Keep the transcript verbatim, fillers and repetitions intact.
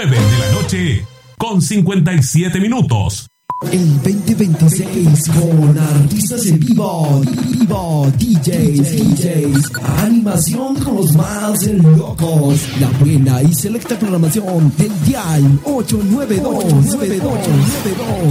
nueve de la noche con cincuenta y siete minutos. El veinte veintiséis con artistas en vivo, vivo, D Js, D Js, animación con los más locos, la buena y selecta programación del Dial ocho nueve dos nueve dos nueve dos.